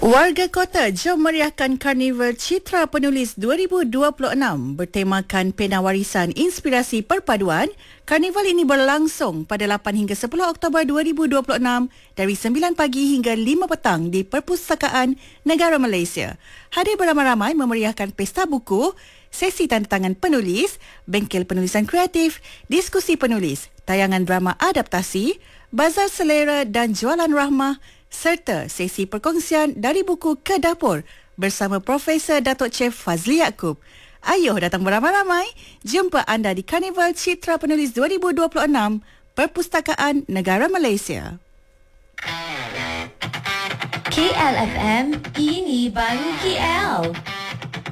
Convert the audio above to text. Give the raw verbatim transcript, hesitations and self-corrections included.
Warga kota jom meriahkan Karnival Citra Penulis dua ribu dua puluh enam bertemakan Pena Warisan Inspirasi Perpaduan. Karnival ini berlangsung pada lapan hingga sepuluh Oktober dua ribu dua puluh enam dari sembilan pagi hingga lima petang di Perpustakaan Negara Malaysia. Hadir beramai-ramai memeriahkan pesta buku, sesi tanda tangan penulis, bengkel penulisan kreatif, diskusi penulis, tayangan drama adaptasi, bazar selera dan jualan rahmah serta sesi perkongsian dari buku ke dapur bersama Profesor Datuk Chef Fazli Yaakob. Ayuh datang beramai-ramai, jumpa anda di Karnival Citra Penulis dua ribu dua puluh enam Perpustakaan Negara Malaysia. K L F M, ini baru K L.